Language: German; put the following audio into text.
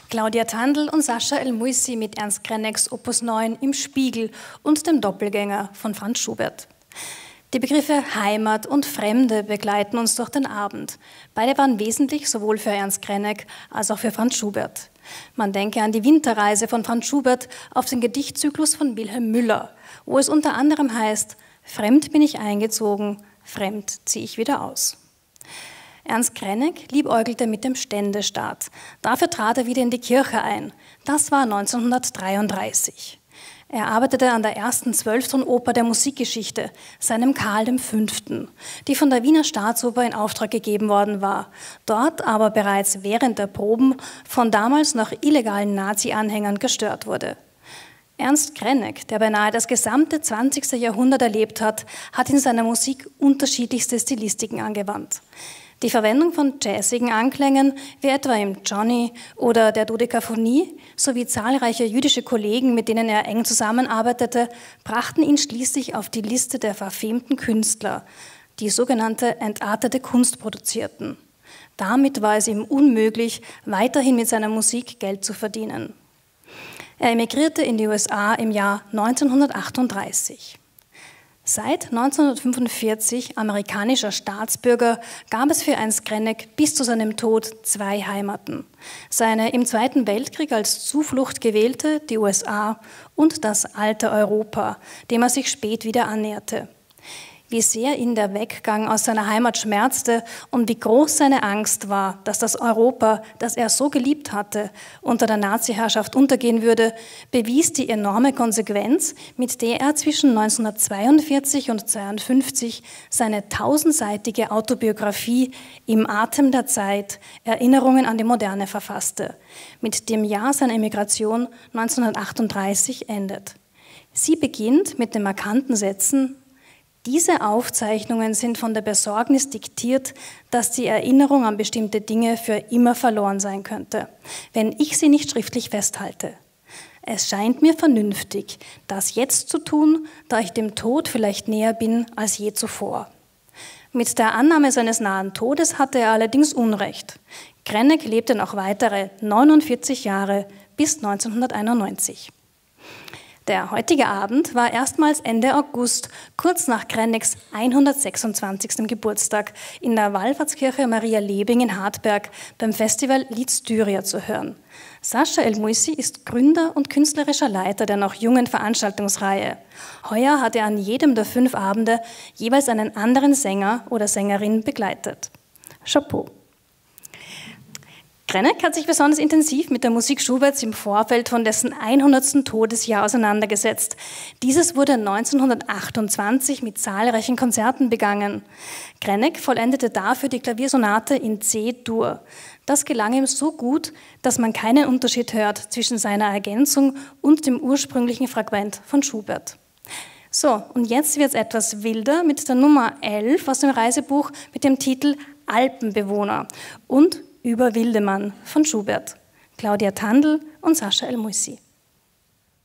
Claudia Tandl und Sascha El-Moussi mit Ernst Kreneks Opus 9 im Spiegel und dem Doppelgänger von Franz Schubert. Die Begriffe Heimat und Fremde begleiten uns durch den Abend. Beide waren wesentlich sowohl für Ernst Krenek als auch für Franz Schubert. Man denke an die Winterreise von Franz Schubert auf den Gedichtzyklus von Wilhelm Müller, wo es unter anderem heißt: Fremd bin ich eingezogen, fremd ziehe ich wieder aus. Ernst Krenek liebäugelte mit dem Ständestaat. Dafür trat er wieder in die Kirche ein. Das war 1933. Er arbeitete an der ersten Zwölftonoper der Musikgeschichte, seinem Karl V., die von der Wiener Staatsoper in Auftrag gegeben worden war, dort aber bereits während der Proben von damals noch illegalen Nazi-Anhängern gestört wurde. Ernst Krenek, der beinahe das gesamte 20. Jahrhundert erlebt hat, hat in seiner Musik unterschiedlichste Stilistiken angewandt. Die Verwendung von jazzigen Anklängen, wie etwa im Johnny oder der Dodekaphonie, sowie zahlreiche jüdische Kollegen, mit denen er eng zusammenarbeitete, brachten ihn schließlich auf die Liste der verfemten Künstler, die sogenannte entartete Kunst produzierten. Damit war es ihm unmöglich, weiterhin mit seiner Musik Geld zu verdienen. Er emigrierte in die USA im Jahr 1938. Seit 1945 amerikanischer Staatsbürger gab es für Ernst Krenek bis zu seinem Tod 2 Heimaten. Seine im Zweiten Weltkrieg als Zuflucht gewählte, die USA, und das alte Europa, dem er sich spät wieder annäherte. Wie sehr ihn der Weggang aus seiner Heimat schmerzte und wie groß seine Angst war, dass das Europa, das er so geliebt hatte, unter der Nazi-Herrschaft untergehen würde, bewies die enorme Konsequenz, mit der er zwischen 1942 und 1952 seine 1000-seitige Autobiografie Im Atem der Zeit, Erinnerungen an die Moderne verfasste, mit dem Jahr seiner Emigration 1938 endet. Sie beginnt mit den markanten Sätzen: Diese Aufzeichnungen sind von der Besorgnis diktiert, dass die Erinnerung an bestimmte Dinge für immer verloren sein könnte, wenn ich sie nicht schriftlich festhalte. Es scheint mir vernünftig, das jetzt zu tun, da ich dem Tod vielleicht näher bin als je zuvor. Mit der Annahme seines nahen Todes hatte er allerdings Unrecht. Krenek lebte noch weitere 49 Jahre bis 1991. Der heutige Abend war erstmals Ende August, kurz nach Kreneks 126. Geburtstag, in der Wallfahrtskirche Maria Lebing in Hartberg beim Festival Lied Styria zu hören. Sascha El-Moussi ist Gründer und künstlerischer Leiter der noch jungen Veranstaltungsreihe. Heuer hat er an jedem der 5 Abende jeweils einen anderen Sänger oder Sängerin begleitet. Chapeau! Krenek hat sich besonders intensiv mit der Musik Schuberts im Vorfeld von dessen 100. Todesjahr auseinandergesetzt. Dieses wurde 1928 mit zahlreichen Konzerten begangen. Krenek vollendete dafür die Klaviersonate in C-Dur. Das gelang ihm so gut, dass man keinen Unterschied hört zwischen seiner Ergänzung und dem ursprünglichen Fragment von Schubert. So, und jetzt wird es etwas wilder mit der Nummer 11 aus dem Reisebuch mit dem Titel Alpenbewohner und Über Wildemann von Schubert. Claudia Tandl und Sascha El-Moussi.